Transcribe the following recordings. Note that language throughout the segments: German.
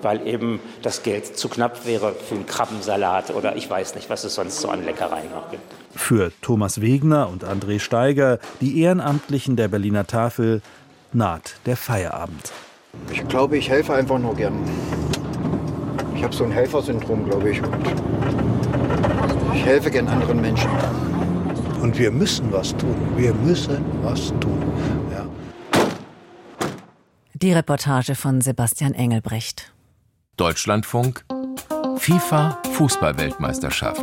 weil eben das Geld zu knapp wäre für einen Krabbensalat oder ich weiß nicht, was es sonst so an Leckereien noch gibt. Für Thomas Wegner und André Steiger, die Ehrenamtlichen der Berliner Tafel, naht der Feierabend. Ich glaube, ich helfe einfach nur gern. Ich habe so ein Helfersyndrom, glaube ich. Und ich helfe gern anderen Menschen. Und wir müssen was tun. Wir müssen was tun. Ja. Die Reportage von Sebastian Engelbrecht. Deutschlandfunk FIFA Fußball-Weltmeisterschaft.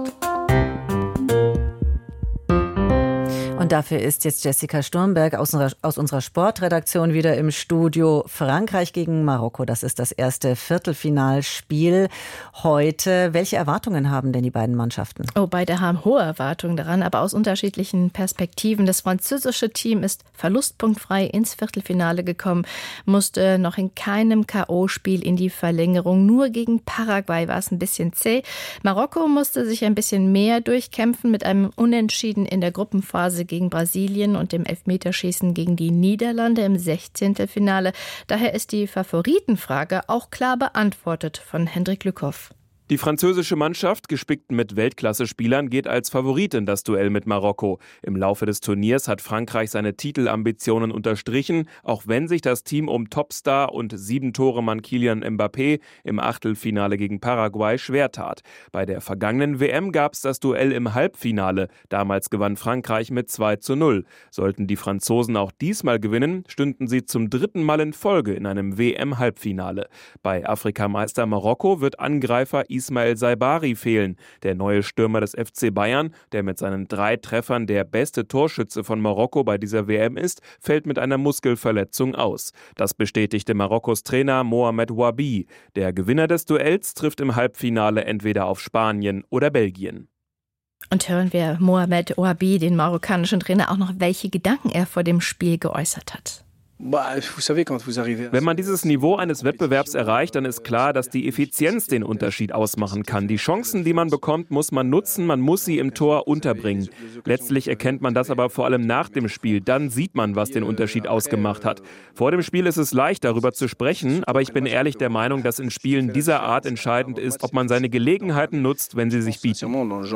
Und dafür ist jetzt Jessica Sturmberg aus unserer Sportredaktion wieder im Studio. Frankreich gegen Marokko, das ist das erste Viertelfinalspiel heute. Welche Erwartungen haben denn die beiden Mannschaften? Beide haben hohe Erwartungen daran, aber aus unterschiedlichen Perspektiven. Das französische Team ist verlustpunktfrei ins Viertelfinale gekommen, musste noch in keinem K.O.-Spiel in die Verlängerung. Nur gegen Paraguay war es ein bisschen zäh. Marokko musste sich ein bisschen mehr durchkämpfen mit einem Unentschieden in der Gruppenphase gegen Brasilien und dem Elfmeterschießen gegen die Niederlande im 16. Finale. Daher ist die Favoritenfrage auch klar beantwortet von Hendrik Lückhoff. Die französische Mannschaft, gespickt mit Weltklasse-Spielern, geht als Favorit in das Duell mit Marokko. Im Laufe des Turniers hat Frankreich seine Titelambitionen unterstrichen, auch wenn sich das Team um Topstar und 7-Tore-Mann Kylian Mbappé im Achtelfinale gegen Paraguay schwer tat. Bei der vergangenen WM gab es das Duell im Halbfinale. Damals gewann Frankreich mit 2:0. Sollten die Franzosen auch diesmal gewinnen, stünden sie zum 3. Mal in Folge in einem WM-Halbfinale. Bei Afrikameister Marokko wird Angreifer Ismail Saibari fehlen. Der neue Stürmer des FC Bayern, der mit seinen 3 Treffern der beste Torschütze von Marokko bei dieser WM ist, fällt mit einer Muskelverletzung aus. Das bestätigte Marokkos Trainer Mohamed Ouabi. Der Gewinner des Duells trifft im Halbfinale entweder auf Spanien oder Belgien. Und hören wir Mohamed Ouabi, den marokkanischen Trainer, auch noch, welche Gedanken er vor dem Spiel geäußert hat. Wenn man dieses Niveau eines Wettbewerbs erreicht, dann ist klar, dass die Effizienz den Unterschied ausmachen kann. Die Chancen, die man bekommt, muss man nutzen, man muss sie im Tor unterbringen. Letztlich erkennt man das aber vor allem nach dem Spiel. Dann sieht man, was den Unterschied ausgemacht hat. Vor dem Spiel ist es leicht, darüber zu sprechen, aber ich bin ehrlich der Meinung, dass in Spielen dieser Art entscheidend ist, ob man seine Gelegenheiten nutzt, wenn sie sich bieten.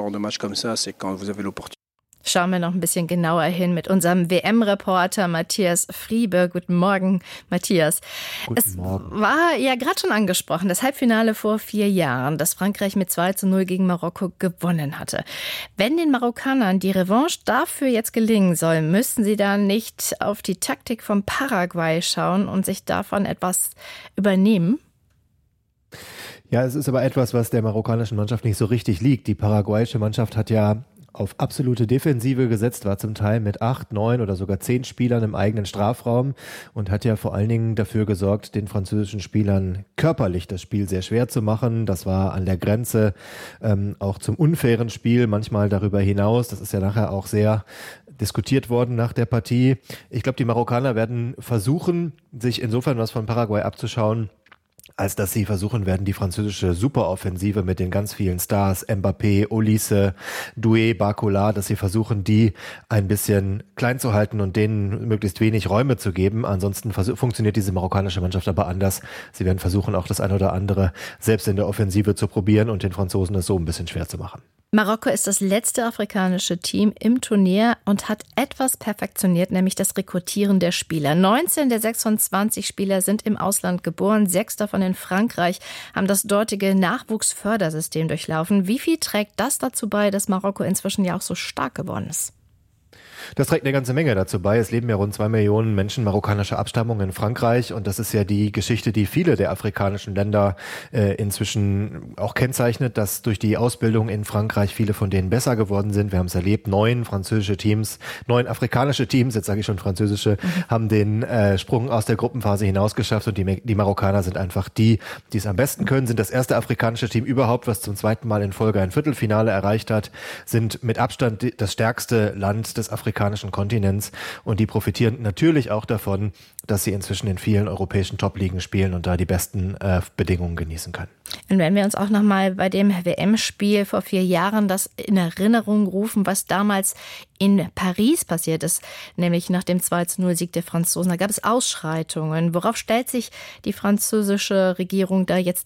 Schauen wir noch ein bisschen genauer hin mit unserem WM-Reporter Matthias Friebe. Guten Morgen, Matthias. Guten Morgen. Es war ja gerade schon angesprochen, das Halbfinale vor 4 Jahren, das Frankreich mit 2:0 gegen Marokko gewonnen hatte. Wenn den Marokkanern die Revanche dafür jetzt gelingen soll, müssten sie dann nicht auf die Taktik von Paraguay schauen und sich davon etwas übernehmen? Ja, es ist aber etwas, was der marokkanischen Mannschaft nicht so richtig liegt. Die paraguayische Mannschaft hat ja auf absolute Defensive gesetzt, war zum Teil mit 8, 9 oder sogar 10 Spielern im eigenen Strafraum und hat ja vor allen Dingen dafür gesorgt, den französischen Spielern körperlich das Spiel sehr schwer zu machen. Das war an der Grenze auch zum unfairen Spiel, manchmal darüber hinaus. Das ist ja nachher auch sehr diskutiert worden nach der Partie. Ich glaube, die Marokkaner werden versuchen, sich insofern was von Paraguay abzuschauen, als dass sie versuchen werden, die französische Superoffensive mit den ganz vielen Stars, Mbappé, Olise, Doué, Barcola, dass sie versuchen, die ein bisschen klein zu halten und denen möglichst wenig Räume zu geben. Ansonsten funktioniert diese marokkanische Mannschaft aber anders. Sie werden versuchen, auch das eine oder andere selbst in der Offensive zu probieren und den Franzosen es so ein bisschen schwer zu machen. Marokko ist das letzte afrikanische Team im Turnier und hat etwas perfektioniert, nämlich das Rekrutieren der Spieler. 19 der 26 Spieler sind im Ausland geboren, 6 davon in Frankreich, haben das dortige Nachwuchsfördersystem durchlaufen. Wie viel trägt das dazu bei, dass Marokko inzwischen ja auch so stark geworden ist? Das trägt eine ganze Menge dazu bei. Es leben ja rund 2 Millionen Menschen marokkanischer Abstammung in Frankreich und das ist ja die Geschichte, die viele der afrikanischen Länder inzwischen auch kennzeichnet, dass durch die Ausbildung in Frankreich viele von denen besser geworden sind. Wir haben es erlebt, 9 afrikanische Teams, jetzt sage ich schon französische, haben den Sprung aus der Gruppenphase hinaus geschafft und die Marokkaner sind einfach die es am besten können, sind das erste afrikanische Team überhaupt, was zum 2. Mal in Folge ein Viertelfinale erreicht hat, sind mit Abstand das stärkste Land des afrikanischen Kontinents und die profitieren natürlich auch davon, dass sie inzwischen in vielen europäischen Top-Ligen spielen und da die besten Bedingungen genießen können. Und wenn wir uns auch nochmal bei dem WM-Spiel vor 4 Jahren das in Erinnerung rufen, was damals in Paris passiert ist, nämlich nach dem 2:0-Sieg der Franzosen, da gab es Ausschreitungen. Worauf stellt sich die französische Regierung da jetzt